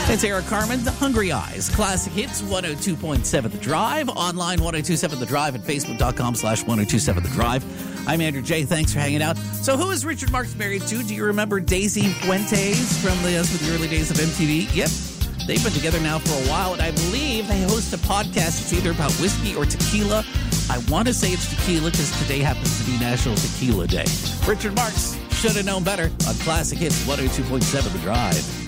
It's Eric Carmen, The Hungry Eyes. Classic Hits, 102.7 The Drive. Online, 1027 The Drive, and Facebook.com/1027 The Drive. I'm Andrew J. Thanks for hanging out. So who is Richard Marx married to? Do you remember Daisy Fuentes from the early days of MTV? Yep. They've been together now for a while, and I believe they host a podcast. It's either about whiskey or tequila. I want to say it's tequila because today happens to be National Tequila Day. Richard Marx should have known better on Classic Hits, 102.7 The Drive.